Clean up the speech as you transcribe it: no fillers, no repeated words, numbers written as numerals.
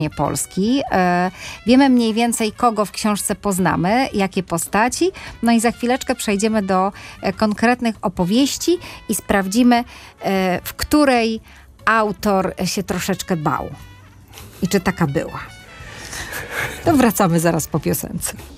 Polski. Wiemy mniej więcej, kogo w książce poznamy, jakie postaci. No i za chwileczkę przejdziemy do konkretnych opowieści i sprawdzimy, w której autor się troszeczkę bał. I czy taka była. To wracamy zaraz po piosence.